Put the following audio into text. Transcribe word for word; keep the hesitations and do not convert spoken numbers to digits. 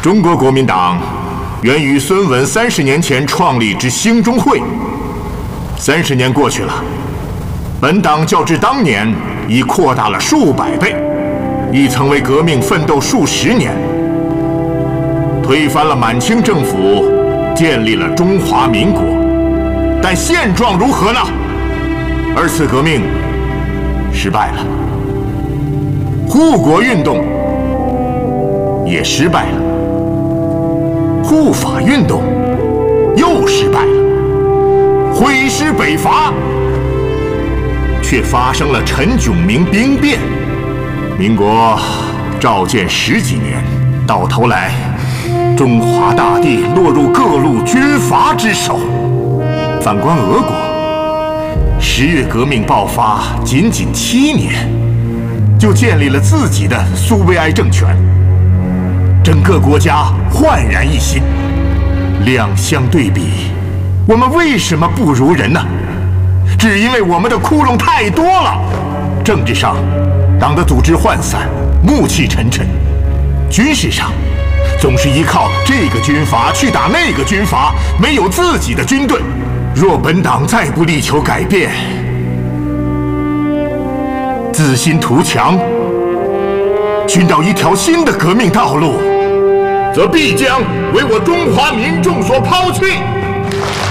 中国国民党源于孙文三十年前创立之兴中会。三十年过去了，本党较之当年已扩大了数百倍，亦曾为革命奋斗数十年，推翻了满清政府，建立了中华民国。但现状如何呢？二次革命失败了，护国运动也失败了。 护法运动又失败了，挥师北伐却发生了陈炯明兵变。民国召见十几年，到头来，中华大地落入各路军阀之手。反观俄国，十月革命爆发，仅仅七年，就建立了自己的苏维埃政权。 整个国家焕然一新，两相对比，我们为什么不如人呢？只因为我们的窟窿太多了。政治上，党的组织涣散，暮气沉沉；军事上，总是依靠这个军阀去打那个军阀，没有自己的军队。若本党再不力求改变，自心图强，寻找一条新的革命道路。 则必将为我中华民众所抛弃。